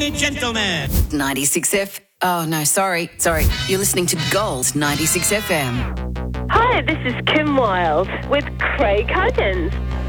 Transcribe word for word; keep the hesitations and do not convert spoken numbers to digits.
and gentlemen. ninety-six F... Oh, no, sorry. Sorry. You're listening to Gold ninety-six F M. Hi, this is Kim Wilde with Craig Huggins.